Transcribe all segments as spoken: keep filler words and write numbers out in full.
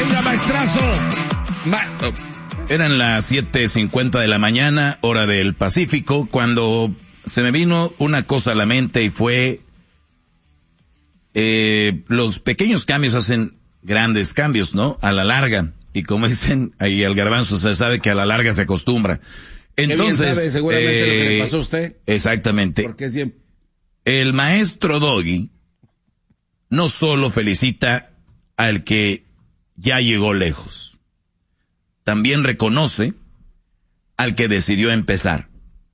Venga, maestrazo. Ma- oh. Eran las siete cincuenta de la mañana, hora del Pacífico, cuando se me vino una cosa a la mente y fue... Eh, los pequeños cambios hacen grandes cambios, ¿no? A la larga. Y como dicen ahí al garbanzo, se sabe que a la larga se acostumbra. Entonces, Qué bien sabe seguramente eh, lo que le pasó a usted. Exactamente. Porque siempre... El maestro Doggy no solo felicita al que ya llegó lejos, también reconoce al que decidió empezar.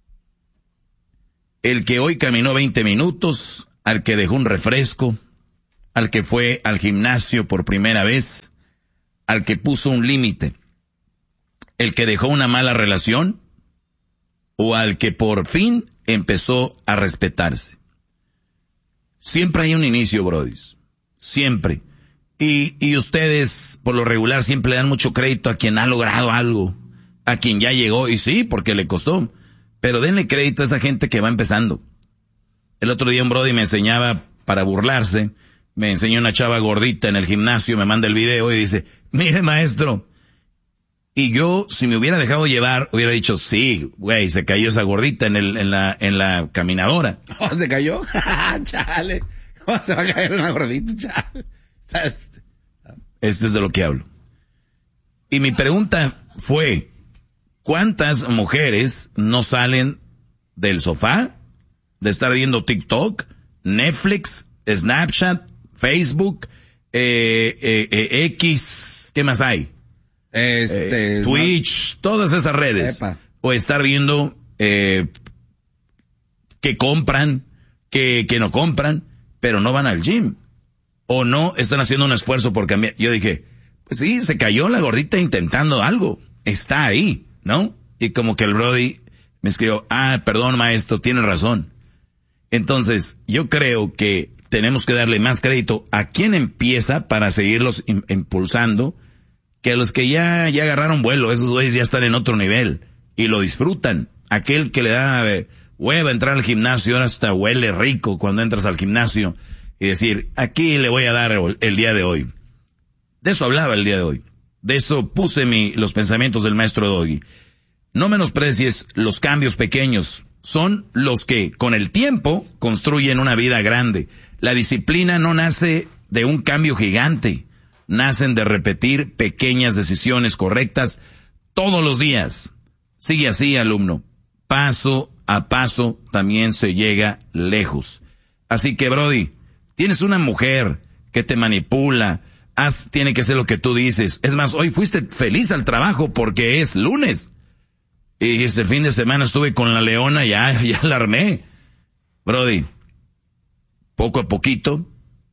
El que hoy caminó veinte minutos, al que dejó un refresco, al que fue al gimnasio por primera vez, al que puso un límite, el que dejó una mala relación, o al que por fin empezó a respetarse. Siempre hay un inicio, brodis. Siempre. Y, y ustedes, por lo regular, siempre le dan mucho crédito a quien ha logrado algo, a quien ya llegó, y sí, porque le costó. Pero denle crédito a esa gente que va empezando. El otro día un brody me enseñaba, para burlarse, me enseñó una chava gordita en el gimnasio, me manda el video y dice, mire maestro. Y yo, si me hubiera dejado llevar, hubiera dicho, sí, güey, se cayó esa gordita en el, en la, en la caminadora. ¿Cómo se cayó? Chale. ¿Cómo se va a caer una gordita? Chale. Este es de lo que hablo. Y mi pregunta fue, ¿cuántas mujeres no salen del sofá, de estar viendo TikTok, Netflix, Snapchat, Facebook, eh, eh, eh, X, ¿qué más hay? Este, eh, Twitch, no. Todas esas redes. Epa. O estar viendo eh, que compran, que, que no compran, pero no van al gym. O no están haciendo un esfuerzo por cambiar. Yo dije, pues sí, se cayó la gordita intentando algo. Está ahí, ¿no? Y como que el brody me escribió, ah, perdón maestro, tiene razón. Entonces, yo creo que tenemos que darle más crédito a quien empieza para seguirlos im- impulsando, que a los que ya, ya agarraron vuelo. Esos güeyes ya están en otro nivel y lo disfrutan. Aquel que le da eh, hueva entrar al gimnasio, ahora hasta huele rico cuando entras al gimnasio. Y decir, aquí le voy a dar el, el día de hoy. De eso hablaba el día de hoy. De eso puse mi, los pensamientos del maestro Doggy. No menosprecies los cambios pequeños. Son los que, con el tiempo, construyen una vida grande. La disciplina no nace de un cambio gigante. Nacen de repetir pequeñas decisiones correctas todos los días. Sigue así, alumno. Paso a paso también se llega lejos. Así que, brody, tienes una mujer que te manipula, haz, tiene que ser lo que tú dices. Es más, hoy fuiste feliz al trabajo porque es lunes. Y este fin de semana estuve con la leona, ya, ya la armé. Brody, poco a poquito,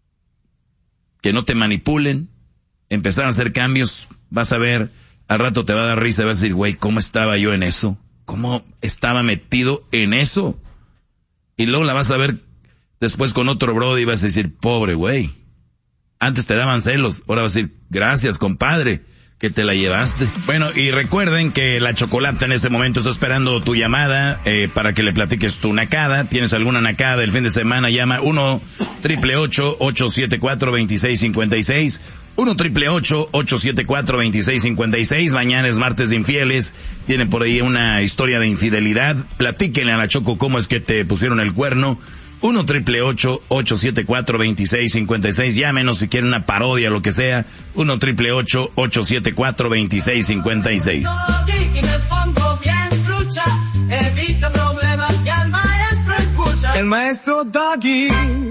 que no te manipulen, empezar a hacer cambios, vas a ver, al rato te va a dar risa y vas a decir, güey, ¿cómo estaba yo en eso? ¿Cómo estaba metido en eso? Y luego la vas a ver después con otro brody y vas a decir, pobre güey, antes te daban celos, ahora vas a decir, gracias compadre, que te la llevaste. Bueno, y recuerden que la Chocolata en este momento está esperando tu llamada eh, para que le platiques tu nacada. ¿Tienes alguna nacada del fin de semana? Llama uno triple ocho ocho siete cuatro dos seis cinco seis, uno triple ocho ocho siete cuatro dos seis cinco seis. Mañana es martes de infieles, tienen por ahí una historia de infidelidad, platíquenle a la Choco cómo es que te pusieron el cuerno. uno triple ocho ocho siete cuatro dos seis cinco seis, llámenos si quieren una parodia, lo que sea, uno triple ocho ocho siete cuatro dos seis cinco seis. El maestro Doggy.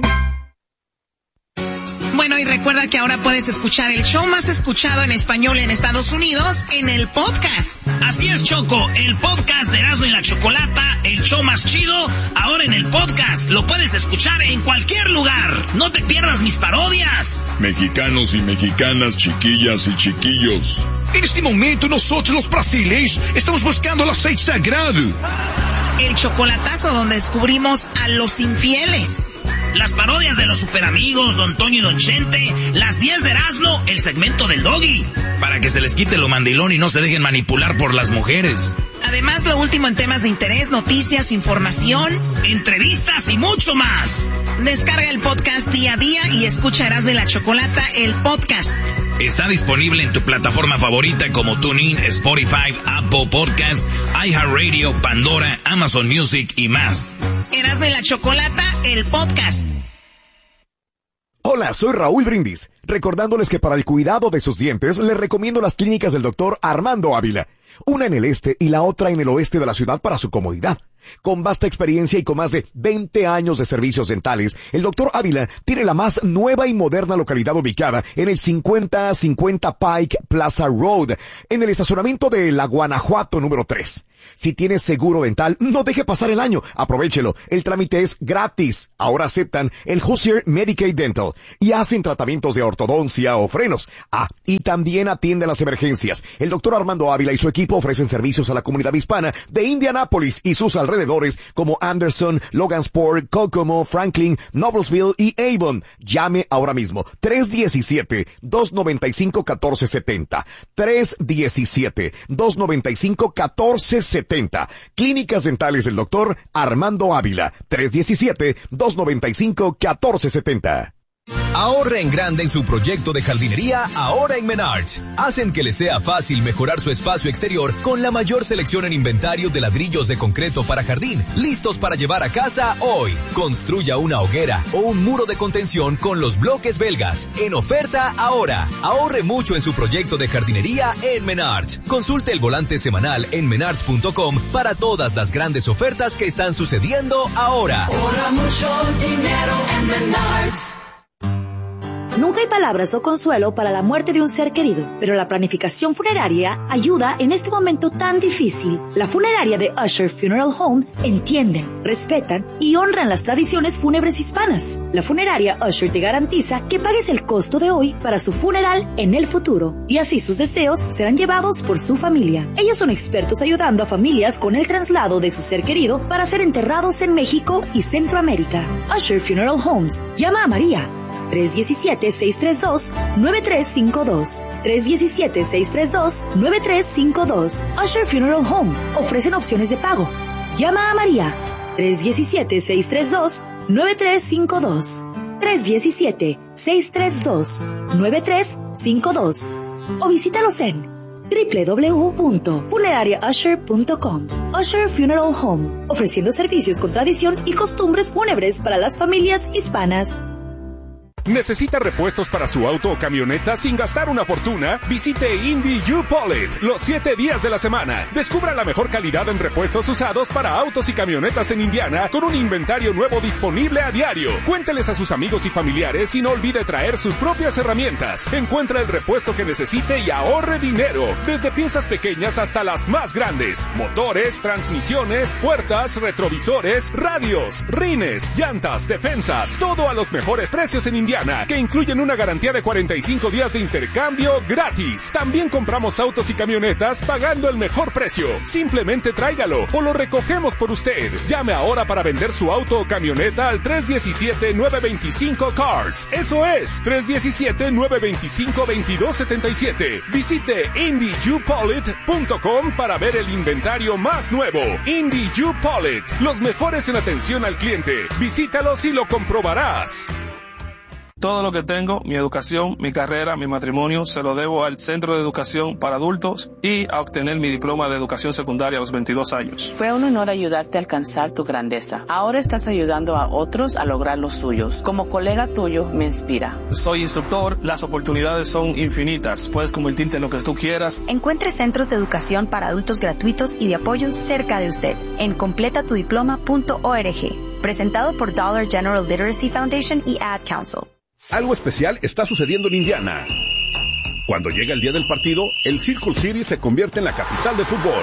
Bueno, y recuerda que ahora puedes escuchar el show más escuchado en español en Estados Unidos en el podcast. Así es, Choco, el podcast de Erasmo y la Chocolata, el show más chido, ahora en el podcast. Lo puedes escuchar en cualquier lugar. No te pierdas mis parodias. Mexicanos y mexicanas, chiquillas y chiquillos. En este momento nosotros los brasileños estamos buscando el aceite sagrado. El chocolatazo donde descubrimos a los infieles. las parodias de los superamigos, Don Toño y Don Chente, las diez de Erasmo, el segmento del Doggy. Para que se les quite lo mandilón y no se dejen manipular por las mujeres. Además, lo último en temas de interés, noticias, información, entrevistas y mucho más. Descarga el podcast día a día y escucha Erasmo y la Chocolata, el podcast. Está disponible en tu plataforma favorita como TuneIn, Spotify, Apple Podcasts, iHeartRadio, Pandora, Amazon Music y más. Erasmo y la Chocolata, el podcast. Hola, soy Raúl Brindis, recordándoles que para el cuidado de sus dientes les recomiendo las clínicas del doctor Armando Ávila, una en el este y la otra en el oeste de la ciudad para su comodidad. Con vasta experiencia y con más de veinte años de servicios dentales, el doctor Ávila tiene la más nueva y moderna localidad ubicada en el cincuenta cincuenta Pike Plaza Road, en el estacionamiento de la Guanajuato número tres. Si tienes seguro dental, no deje pasar el año. Aprovéchelo. El trámite es gratis. Ahora aceptan el Hoosier Medicaid Dental y hacen tratamientos de ortodoncia o frenos. Ah, y también atienden las emergencias. El doctor Armando Ávila y su equipo ofrecen servicios a la comunidad hispana de Indianápolis y sus alrededores como Anderson, Logansport, Kokomo, Franklin, Noblesville y Avon. Llame ahora mismo. tres uno siete, dos nueve cinco, uno cuatro siete cero. tres uno siete, dos nueve cinco, uno cuatro siete cero. Clínicas dentales del doctor Armando Ávila. tres uno siete, dos nueve cinco, uno cuatro siete cero. Ahorre en grande en su proyecto de jardinería ahora en Menards. Hacen que les sea fácil mejorar su espacio exterior con la mayor selección en inventario de ladrillos de concreto para jardín, listos para llevar a casa hoy. Construya una hoguera o un muro de contención con los bloques belgas. En oferta ahora. Ahorre mucho en su proyecto de jardinería en Menards. Consulte el volante semanal en menards punto com para todas las grandes ofertas que están sucediendo ahora. Ahorra mucho dinero en Menards. Nunca hay palabras o consuelo para la muerte de un ser querido, pero la planificación funeraria ayuda en este momento tan difícil. La funeraria de Usher Funeral Home entienden, respetan y honran las tradiciones fúnebres hispanas. La funeraria Usher te garantiza que pagues el costo de hoy para su funeral en el futuro, y así sus deseos serán llevados por su familia. Ellos son expertos ayudando a familias con el traslado de su ser querido para ser enterrados en México y Centroamérica. Usher Funeral Homes. Llama a María. tres uno siete, seis tres dos, nueve tres cinco dos. tres uno siete, seis tres dos, nueve tres cinco dos. Usher Funeral Home. Ofrecen opciones de pago. Llama a María. tres uno siete, seis tres dos, nueve tres cinco dos. tres uno siete, seis tres dos, nueve tres cinco dos. O visítalos en doble u doble u doble u punto funeraria usher punto com. Usher Funeral Home. Ofreciendo servicios con tradición y costumbres fúnebres para las familias hispanas. ¿Necesita repuestos para su auto o camioneta sin gastar una fortuna? Visite Indy U-Polite los siete días de la semana. Descubra la mejor calidad en repuestos usados para autos y camionetas en Indiana con un inventario nuevo disponible a diario. Cuénteles a sus amigos y familiares y no olvide traer sus propias herramientas. Encuentra el repuesto que necesite y ahorre dinero. Desde piezas pequeñas hasta las más grandes. Motores, transmisiones, puertas, retrovisores, radios, rines, llantas, defensas. Todo a los mejores precios en Indiana, que incluyen una garantía de cuarenta y cinco días de intercambio gratis. También compramos autos y camionetas pagando el mejor precio. Simplemente tráigalo o lo recogemos por usted. Llame ahora para vender su auto o camioneta al tres uno siete, nueve dos cinco, CARS. Eso es, tres uno siete, nueve dos cinco, dos dos siete siete. Visite Indy U Polite punto com para ver el inventario más nuevo. Indy U Polite, los mejores en atención al cliente. Visítalos y lo comprobarás. Todo lo que tengo, mi educación, mi carrera, mi matrimonio, se lo debo al Centro de Educación para Adultos y a obtener mi diploma de educación secundaria a los veintidós años. Fue un honor ayudarte a alcanzar tu grandeza. Ahora estás ayudando a otros a lograr los suyos. Como colega tuyo, me inspira. Soy instructor, las oportunidades son infinitas. Puedes convertirte en lo que tú quieras. Encuentre centros de educación para adultos gratuitos y de apoyo cerca de usted en completa tu diploma punto org. Presentado por Dollar General Literacy Foundation y Ad Council. Algo especial está sucediendo en Indiana. Cuando llega el día del partido, el Circle City se convierte en la capital de fútbol.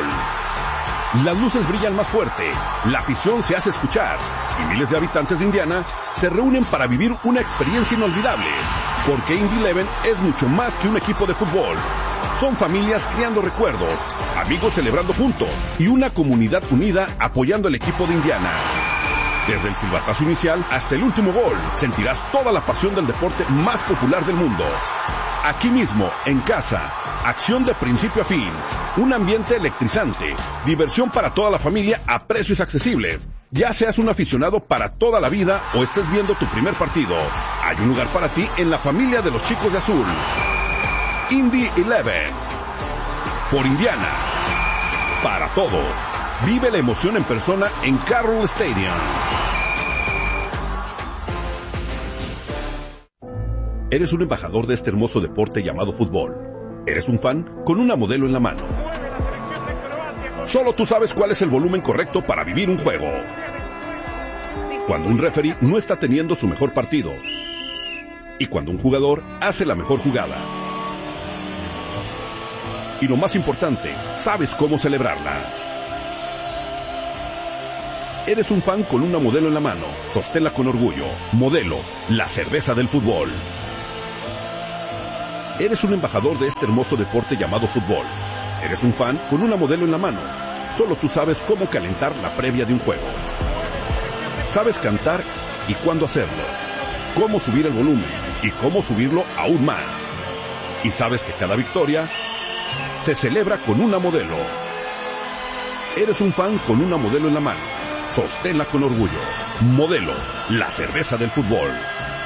Las luces brillan más fuerte, la afición se hace escuchar y miles de habitantes de Indiana se reúnen para vivir una experiencia inolvidable. Porque Indy Eleven es mucho más que un equipo de fútbol. Son familias creando recuerdos, amigos celebrando juntos y una comunidad unida apoyando al equipo de Indiana. Desde el silbatazo inicial hasta el último gol, sentirás toda la pasión del deporte más popular del mundo. Aquí mismo, en casa, acción de principio a fin, un ambiente electrizante, diversión para toda la familia a precios accesibles. Ya seas un aficionado para toda la vida o estés viendo tu primer partido, hay un lugar para ti en la familia de los chicos de azul. Indy Eleven, por Indiana, para todos. Vive la emoción en persona en Carroll Stadium. Eres un embajador de este hermoso deporte llamado fútbol. Eres un fan con una modelo en la mano. Solo tú sabes cuál es el volumen correcto para vivir un juego. Cuando un referee no está teniendo su mejor partido. Y cuando un jugador hace la mejor jugada. Y lo más importante, sabes cómo celebrarlas. Eres un fan con una modelo en la mano. Sosténla con orgullo. Modelo, la cerveza del fútbol. Eres un embajador de este hermoso deporte llamado fútbol. Eres un fan con una modelo en la mano. Solo tú sabes cómo calentar la previa de un juego. Sabes cantar y cuándo hacerlo. Cómo subir el volumen y cómo subirlo aún más. Y sabes que cada victoria se celebra con una modelo. Eres un fan con una modelo en la mano. Sosténla con orgullo. Modelo, la cerveza del fútbol.